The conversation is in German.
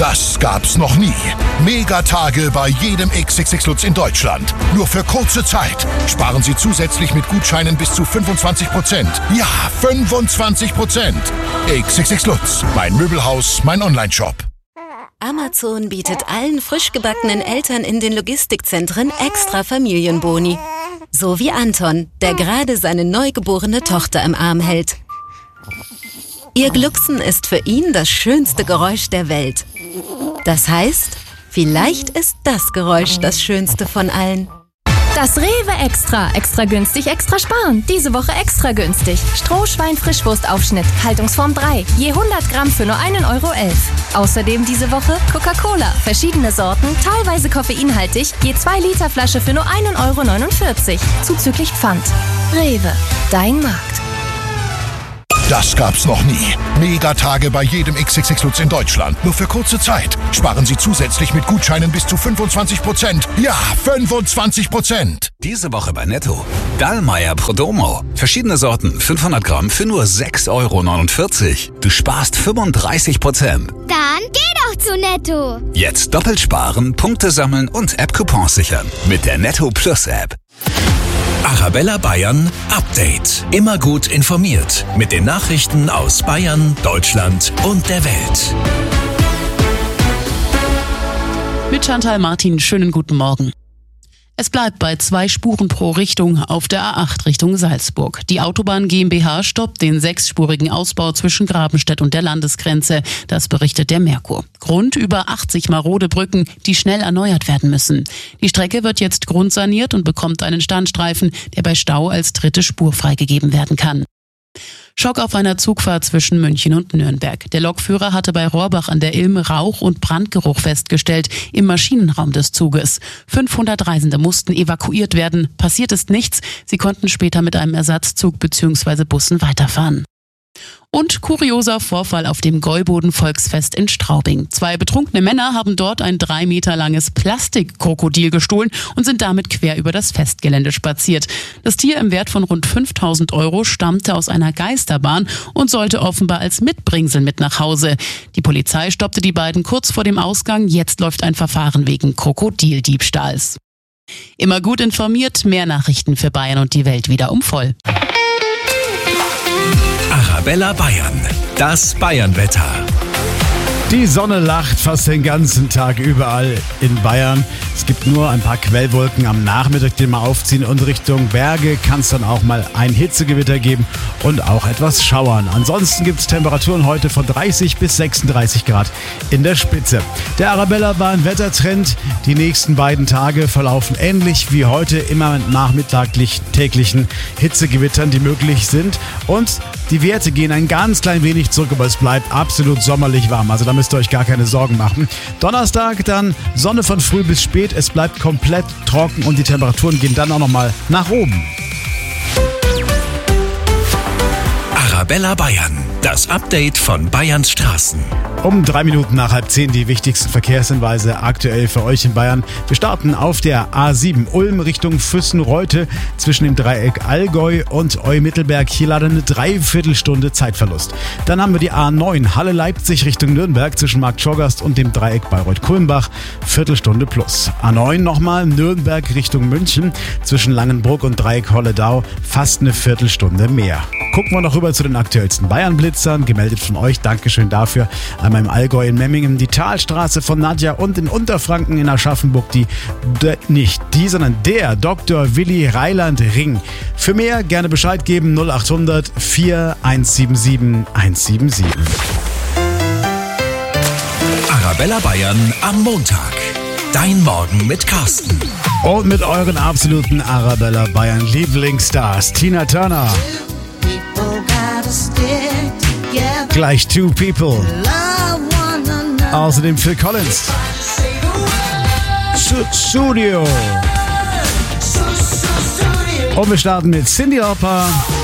Das gab's noch nie. Megatage bei jedem XXX Lutz in Deutschland. Nur für kurze Zeit. Sparen Sie zusätzlich mit Gutscheinen bis zu 25%. Ja, 25%. XXX Lutz. Mein Möbelhaus, mein Onlineshop. Amazon bietet allen frisch gebackenen Eltern in den Logistikzentren extra Familienboni. So wie Anton, der gerade seine neugeborene Tochter im Arm hält. Ihr Glucksen ist für ihn das schönste Geräusch der Welt. Das heißt, vielleicht ist das Geräusch das schönste von allen. Das Rewe Extra. Extra günstig, extra sparen. Diese Woche extra günstig. Strohschwein-Frischwurstaufschnitt. Haltungsform 3. Je 100 Gramm für nur 1,11 Euro. Außerdem diese Woche Coca-Cola. Verschiedene Sorten, teilweise koffeinhaltig. Je 2 Liter Flasche für nur 1,49 Euro. Zuzüglich Pfand. Rewe. Dein Markt. Das gab's noch nie. Megatage bei jedem XXX Lutz in Deutschland. Nur für kurze Zeit. Sparen Sie zusätzlich mit Gutscheinen bis zu 25%. Ja, 25%. Diese Woche bei Netto. Dallmayr Prodomo. Verschiedene Sorten, 500 Gramm für nur 6,49 Euro. Du sparst 35%. Dann geh doch zu Netto. Jetzt doppelt sparen, Punkte sammeln und App-Coupons sichern. Mit der Netto Plus App. Arabella Bayern Update. Immer gut informiert mit den Nachrichten aus Bayern, Deutschland und der Welt. Mit Chantal Martin, schönen guten Morgen. Es bleibt bei 2 Spuren pro Richtung auf der A8 Richtung Salzburg. Die Autobahn GmbH stoppt den 6-spurigen Ausbau zwischen Grabenstedt und der Landesgrenze. Das berichtet der Merkur. Grund: über 80 marode Brücken, die schnell erneuert werden müssen. Die Strecke wird jetzt grundsaniert und bekommt einen Standstreifen, der bei Stau als 3. Spur freigegeben werden kann. Schock auf einer Zugfahrt zwischen München und Nürnberg. Der Lokführer hatte bei Rohrbach an der Ilm Rauch- und Brandgeruch festgestellt im Maschinenraum des Zuges. 500 Reisende mussten evakuiert werden. Passiert ist nichts. Sie konnten später mit einem Ersatzzug bzw. Bussen weiterfahren. Und kurioser Vorfall auf dem Gäuboden-Volksfest in Straubing. 2 betrunkene Männer haben dort ein 3 Meter langes Plastikkrokodil gestohlen und sind damit quer über das Festgelände spaziert. Das Tier im Wert von rund 5.000 Euro stammte aus einer Geisterbahn und sollte offenbar als Mitbringsel mit nach Hause. Die Polizei stoppte die beiden kurz vor dem Ausgang. Jetzt läuft ein Verfahren wegen Krokodildiebstahls. Immer gut informiert, mehr Nachrichten für Bayern und die Welt wieder um voll. Arabella Bayern, das Bayernwetter. Die Sonne lacht fast den ganzen Tag überall in Bayern. Es gibt nur ein paar Quellwolken am Nachmittag, die mal aufziehen, und Richtung Berge kann es dann auch mal ein Hitzegewitter geben und auch etwas schauern. Ansonsten gibt es Temperaturen heute von 30 bis 36 Grad in der Spitze. Der Arabella Bayern Wettertrend: die nächsten beiden Tage verlaufen ähnlich wie heute, immer mit nachmittaglich täglichen Hitzegewittern, die möglich sind, und die Werte gehen ein ganz klein wenig zurück, aber es bleibt absolut sommerlich warm. Also da müsst ihr euch gar keine Sorgen machen. Donnerstag dann Sonne von früh bis spät. Es bleibt komplett trocken und die Temperaturen gehen dann auch nochmal nach oben. Arabella Bayern, das Update von Bayerns Straßen. Um 3 Minuten nach 9:30 die wichtigsten Verkehrshinweise aktuell für euch in Bayern. Wir starten auf der A7 Ulm Richtung Füssen-Reute zwischen dem Dreieck Allgäu und Eu-Mittelberg. Hier leider eine Dreiviertelstunde Zeitverlust. Dann haben wir die A9 Halle-Leipzig Richtung Nürnberg zwischen Marktschorgast und dem Dreieck Bayreuth-Kulmbach. Viertelstunde plus. A9 nochmal Nürnberg Richtung München zwischen Langenbruck und Dreieck Holledau. Fast eine Viertelstunde mehr. Gucken wir noch rüber zu den aktuellsten Bayern-Blitzern. Gemeldet von euch, Dankeschön dafür. Einmal im Allgäu in Memmingen die Talstraße von Nadja und in Unterfranken in Aschaffenburg sondern der Dr. Willi Reiland Ring. Für mehr gerne Bescheid geben: 0800 4177 177. Arabella Bayern am Montag. Dein Morgen mit Carsten. Und mit euren absoluten Arabella Bayern Lieblingsstars: Tina Turner. Gleich Two People. Außerdem Phil Collins. Studio. Und wir starten mit Cyndi Lauper.